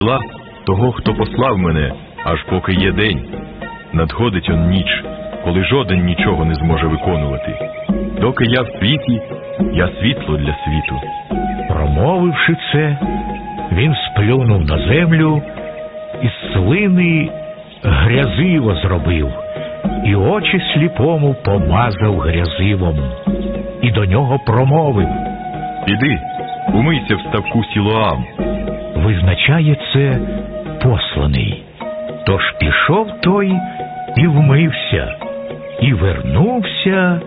того, хто послав мене, аж поки є день. Надходить он ніч, коли жоден нічого не зможе виконувати. Доки я в світі, я світло для світу. Промовивши це, він сплюнув на землю і з слини грязиво зробив, і очі сліпому помазав грязивом, і до нього промовив: Піди, умийся в ставку Сілоам. Визначає це посланий. Тож пішов той і вмився, і вернувся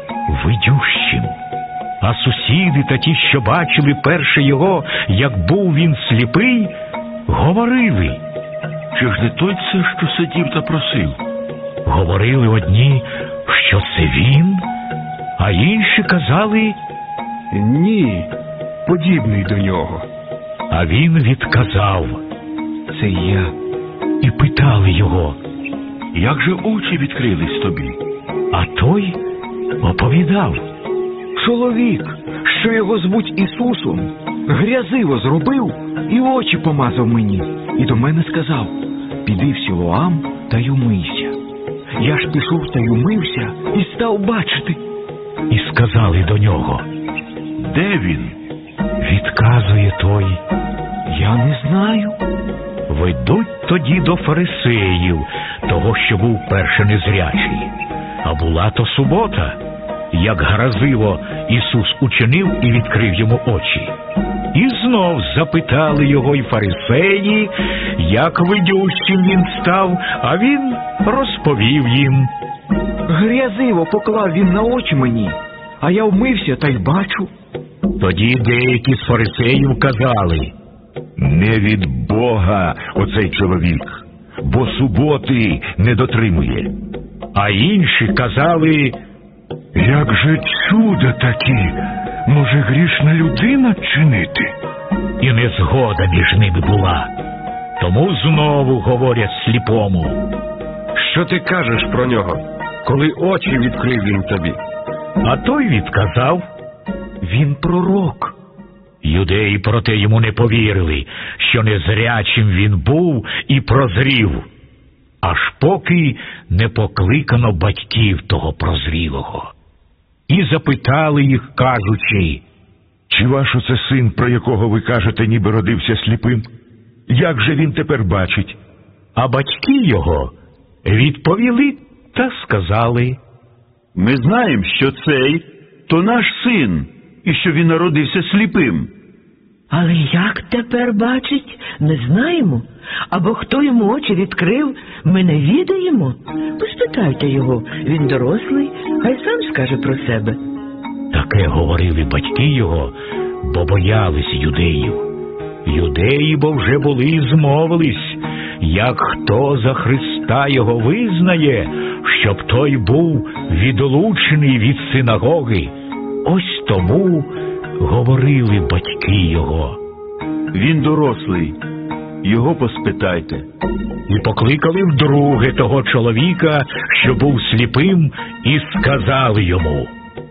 видющим. А сусіди та ті, що бачили перше його, як був він сліпий, говорили: Чи ж не той це, що сидів та просив? Говорили одні, що це він, а інші казали: Ні, подібний до нього. А він відказав: Це я. І питали його: Як же очі відкрились тобі? А той оповідав: Чоловік, що його звуть Ісусом, грязиво зробив і очі помазав мені. І до мене сказав: Піди в Сілоам та й умийся. Я ж пішов та й умився і став бачити. І сказали до нього: Де він? Відказує той: Я не знаю. Ведуть тоді до фарисеїв, того, що був перше незрячий. А була то субота, як грозиво Ісус учинив і відкрив йому очі. І знов запитали його й фарисеї, як видющим він став, а він розповів їм: Грязиво поклав він на очі мені, а я вмився та й бачу. Тоді деякі з фарисеїв казали: Не від Бога оцей чоловік, бо суботи не дотримує. А інші казали: Як же чудо такі може грішна людина чинити? І незгода між ними була. Тому знову говорять сліпому: Що ти кажеш про нього, коли очі відкрив він тобі? А той відказав: Він пророк. Юдеї проте йому не повірили, що незрячим він був і прозрів, аж поки не покликано батьків того прозрілого. І запитали їх, кажучи: Чи ваш оце син, про якого ви кажете, ніби родився сліпим? Як же він тепер бачить? А батьки його відповіли та сказали: Ми знаємо, що цей то наш син, і що він народився сліпим. Але як тепер бачить, не знаємо. Або хто йому очі відкрив, ми не відаємо. Поспитайте його, він дорослий, хай сам скаже про себе. Таке говорили батьки його, бо боялись юдеїв. Юдеї бо вже були і змовились, як хто за Христа його визнає, щоб той був відлучений від синагоги. Ось тому говорили батьки його: Він дорослий, його поспитайте. І покликали вдруге того чоловіка, що був сліпим, і сказали йому: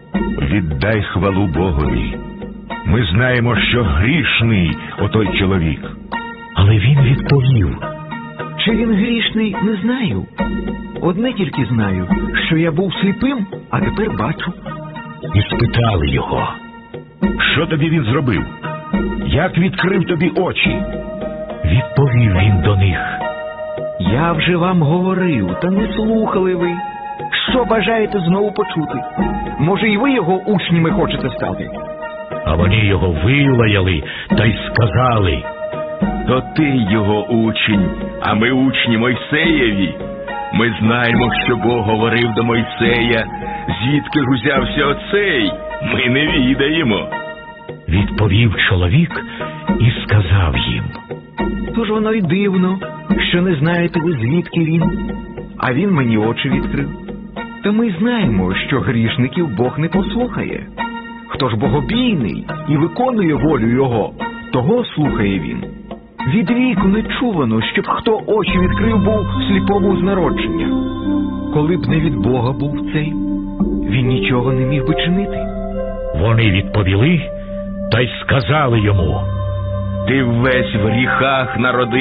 Віддай хвалу Богові. Ми знаємо, що грішний отой чоловік. Але він відповів: Чи він грішний, не знаю. Одне тільки знаю, що я був сліпим, а тепер бачу. І спитали його: Що тобі він зробив? Як відкрив тобі очі? Відповів він до них: Я вже вам говорив, та не слухали ви. Що бажаєте знову почути? Може, і ви його учнями хочете стати? А вони його вилаяли та й сказали: То ти його учень, а ми учні Мойсеєві. Ми знаємо, що Бог говорив до Мойсея, звідки ж узявся оцей, ми не відаємо. Відповів чоловік і сказав їм: Тож воно й дивно, що не знаєте ви, звідки він. А він мені очі відкрив. Та ми знаємо, що грішників Бог не послухає. Хто ж богобійний і виконує волю його, того слухає він. Від віку не чувано, щоб хто очі відкрив був сліпому з народження. Коли б не від Бога був цей, він нічого не міг би чинити. Вони відповіли та й сказали йому: Ти весь в гріхах народився.